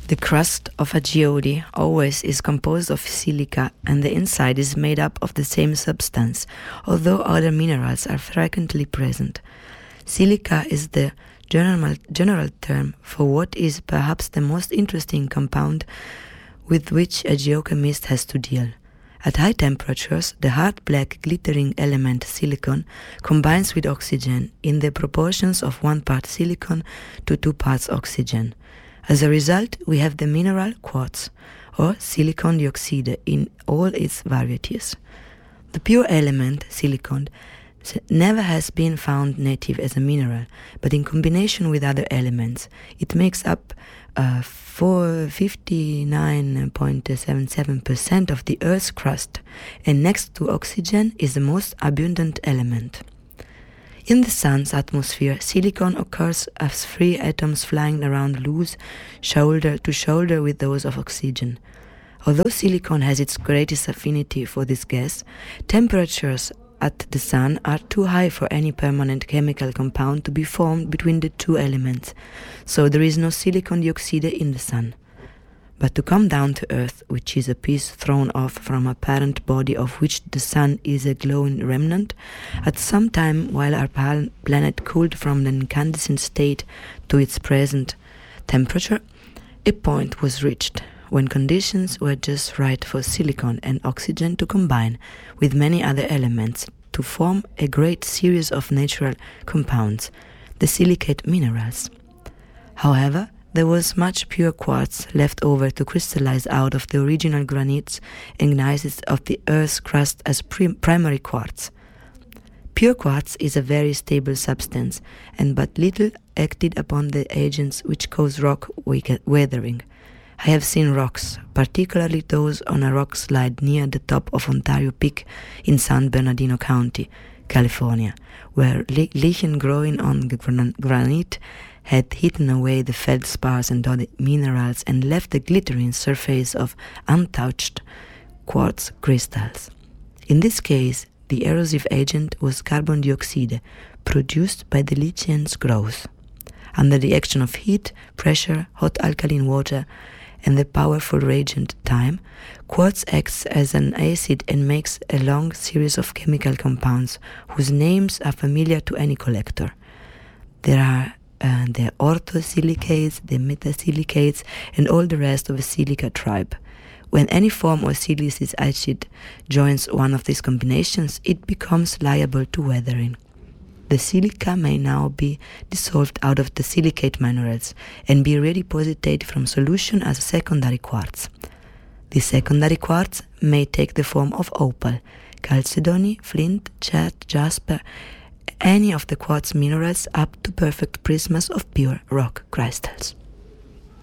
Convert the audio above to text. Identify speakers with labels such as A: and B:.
A: The crust of a geode always is composed of silica, and the inside is made up of the same substance, although other minerals are frequently present. Silica is the general term for what is perhaps the most interesting compound with which a geochemist has to deal. At high temperatures, the hard black glittering element silicon combines with oxygen in the proportions of 1 part silicon to 2 parts oxygen. As a result, we have the mineral quartz, or silicon dioxide, in all its varieties. The pure element, silicon, never has been found native as a mineral, but in combination with other elements, it makes up 59.77% of the Earth's crust, and next to oxygen is the most abundant element. In the Sun's atmosphere, silicon occurs as free atoms flying around loose, shoulder to shoulder with those of oxygen. Although silicon has its greatest affinity for this gas, temperatures at the Sun are too high for any permanent chemical compound to be formed between the two elements, so there is no silicon dioxide in the Sun. But to come down to Earth, which is a piece thrown off from a parent body of which the Sun is a glowing remnant, at some time while our planet cooled from an incandescent state to its present temperature, a point was reached when conditions were just right for silicon and oxygen to combine with many other elements to form a great series of natural compounds, the silicate minerals. However, there was much pure quartz left over to crystallize out of the original granites and gneisses of the Earth's crust as primary quartz. Pure quartz is a very stable substance and but little acted upon the agents which cause rock weathering. I have seen rocks, particularly those on a rock slide near the top of Ontario Peak in San Bernardino County, California, where lichen growing on granite had eaten away the feldspars and other minerals and left the glittering surface of untouched quartz crystals. In this case, the erosive agent was carbon dioxide, produced by the lichen's growth. Under the action of heat, pressure, hot alkaline water, and the powerful reagent time, quartz acts as an acid and makes a long series of chemical compounds whose names are familiar to any collector. There are the orthosilicates, the metasilicates, and all the rest of the silica tribe. When any form of siliceous acid joins one of these combinations, it becomes liable to weathering. The silica may now be dissolved out of the silicate minerals and be redeposited from solution as a secondary quartz. The secondary quartz may take the form of opal, chalcedony, flint, jet, jasper, any of the quartz minerals up to perfect prisms of pure rock crystals.